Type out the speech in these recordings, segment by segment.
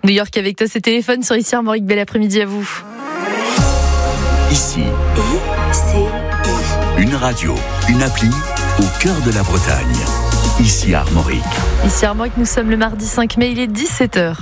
New York avec toi, c'est Téléphone sur Ici Armorique. Bel après-midi à vous. Ici, une radio, une appli au cœur de la Bretagne. Ici Armorique. Ici Armorique, nous sommes le mardi 5 mai, il est 17h.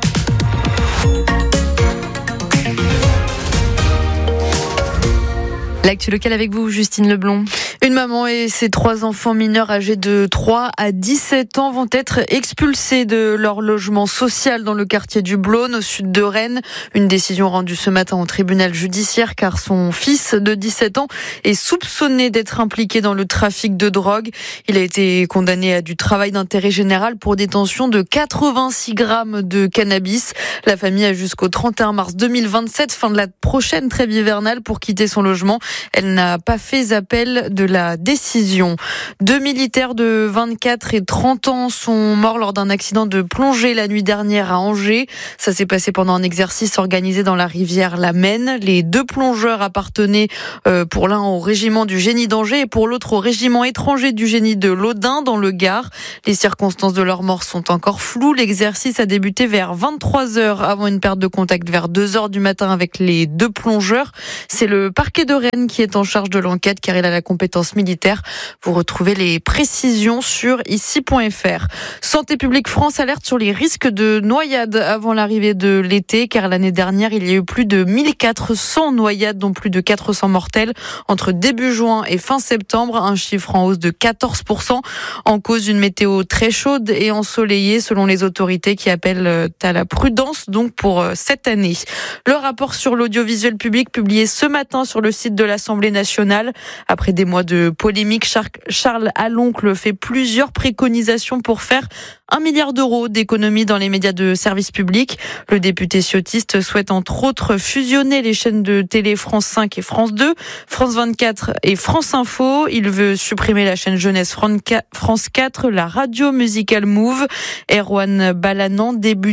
L'actu locale avec vous, Justine Leblond. Une maman et ses 3 enfants mineurs âgés de 3 à 17 ans vont être expulsés de leur logement social dans le quartier du Blône, au sud de Rennes. Une décision rendue ce matin au tribunal judiciaire car son fils de 17 ans est soupçonné d'être impliqué dans le trafic de drogue. Il a été condamné à du travail d'intérêt général pour détention de 86 grammes de cannabis. La famille a jusqu'au 31 mars 2027, fin de la prochaine trêve hivernale, pour quitter son logement. Elle n'a pas fait appel de la décision. 2 militaires de 24 et 30 ans sont morts lors d'un accident de plongée la nuit dernière à Angers. Ça s'est passé pendant un exercice organisé dans la rivière la Maine. Les 2 plongeurs appartenaient pour l'un au régiment du génie d'Angers et pour l'autre au régiment étranger du génie de l'Audin dans le Gard. Les circonstances de leur mort sont encore floues. L'exercice a débuté vers 23h avant une perte de contact vers 2h du matin avec les 2 plongeurs. C'est le parquet de Rennes qui est en charge de l'enquête car il a la compétence militaire. Vous retrouvez les précisions sur ici.fr. Santé publique France alerte sur les risques de noyades avant l'arrivée de l'été, car l'année dernière, il y a eu plus de 1400 noyades, dont plus de 400 mortelles entre début juin et fin septembre, un chiffre en hausse de 14%. En cause, une météo très chaude et ensoleillée, selon les autorités, qui appellent à la prudence donc pour cette année. Le rapport sur l'audiovisuel public publié ce matin sur le site de l'Assemblée nationale. Après des mois de polémique, Charles Aloncle fait plusieurs préconisations pour faire 1 milliard d'euros d'économies dans les médias de service public. Le député ciotiste souhaite entre autres fusionner les chaînes de télé France 5 et France 2, France 24 et France Info. Il veut supprimer la chaîne Jeunesse France 4, la radio musicale Move. Erwan Balanan,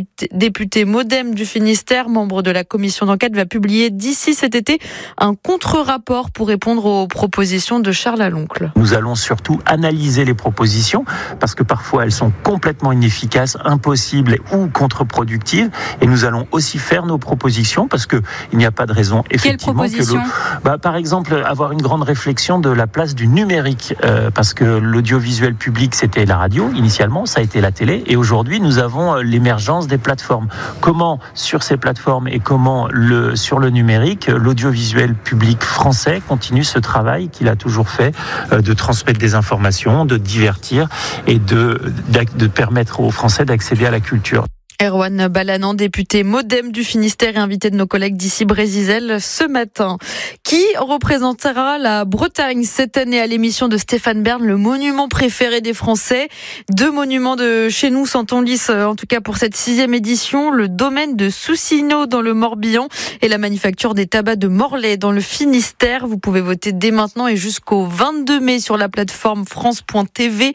député MoDem du Finistère, membre de la commission d'enquête, va publier d'ici cet été un contre-rapport pour répondre aux propositions de Charles Aloncle. Nous allons surtout analyser les propositions parce que parfois elles sont complètement inefficaces, impossibles ou contre-productives, et nous allons aussi faire nos propositions parce que il n'y a pas de raison effectivement que par exemple avoir une grande réflexion de la place du numérique parce que l'audiovisuel public c'était la radio initialement, ça a été la télé, et aujourd'hui nous avons l'émergence des plateformes. Comment sur ces plateformes et comment sur le numérique, l'audiovisuel public français continue ce travail qu'il a toujours fait de transmettre des informations, de divertir et de permettre aux Français d'accéder à la culture. Erwan Balanan, député MoDem du Finistère et invité de nos collègues d'ici Brésil ce matin. Qui représentera la Bretagne cette année à l'émission de Stéphane Bern, le monument préféré des Français? 2 monuments de chez nous sont en lice, en tout cas pour cette 6e édition. Le domaine de Soussineau dans le Morbihan et la manufacture des tabacs de Morlaix dans le Finistère. Vous pouvez voter dès maintenant et jusqu'au 22 mai sur la plateforme France.tv.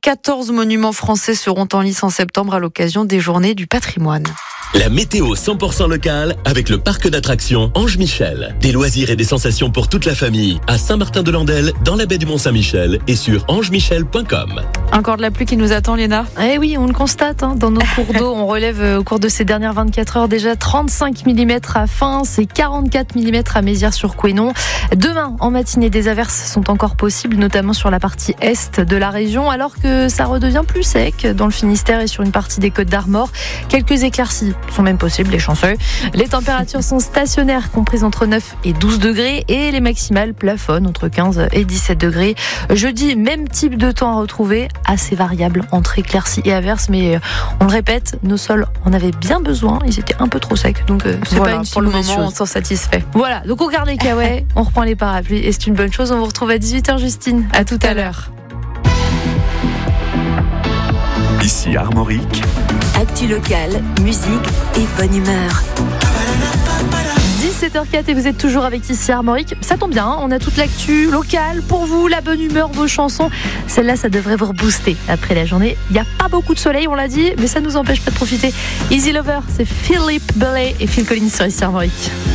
14 monuments français seront en lice en septembre à l'occasion des journées du patrimoine. La météo 100% locale avec le parc d'attractions Ange Michel. Des loisirs et des sensations pour toute la famille à Saint-Martin-de-Landelle, dans la baie du Mont-Saint-Michel et sur angemichel.com. Encore de la pluie qui nous attend, Léna. Eh oui, on le constate dans nos cours d'eau. On relève au cours de ces dernières 24 heures déjà 35 mm à Fins et 44 mm à Mézières-sur-Couesnon. Demain, en matinée, des averses sont encore possibles, notamment sur la partie est de la région, alors que ça redevient plus sec dans le Finistère et sur une partie des Côtes d'Armor. Quelques éclaircies sont même possibles, les chanceux. Les températures sont stationnaires, comprises entre 9 et 12 degrés, et les maximales plafonnent entre 15 et 17 degrés. Jeudi, même type de temps à retrouver, assez variable entre éclaircies et averses, mais on le répète, nos sols en avaient bien besoin, ils étaient un peu trop secs, donc c'est voilà, pas une pour le moment, chose. on s'en satisfait. Voilà, donc on garde les caouets, on reprend les parapluies, et c'est une bonne chose. On vous retrouve à 18h, Justine. À tout à l'heure. Ici Armorique. Actu locale, musique et bonne humeur. 17h04 et vous êtes toujours avec Ici Armorique. Ça tombe bien, on a toute l'actu locale pour vous, la bonne humeur, vos chansons. Celle-là, ça devrait vous rebooster après la journée. Il n'y a pas beaucoup de soleil, on l'a dit, mais ça ne nous empêche pas de profiter. Easy Lover, c'est Philippe Bellet et Phil Collins sur Ici Armorique.